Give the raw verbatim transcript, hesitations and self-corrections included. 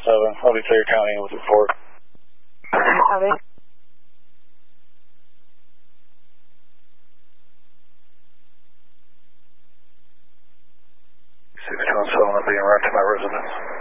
seven. I'll be Fayette County with report. Copy. six two one seven, I'm being right to my residence.